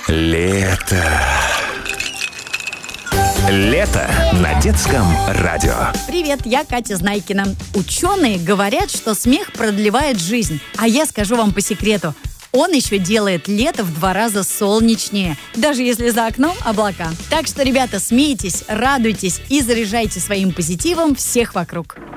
Лето. Лето на детском радио. Привет, я Катя Знайкина. Ученые говорят, что смех продлевает жизнь. А я скажу вам по секрету. Он еще делает лето в 2 раза солнечнее, даже если за окном облака. Так что, ребята, смейтесь, радуйтесь и заряжайте своим позитивом всех вокруг.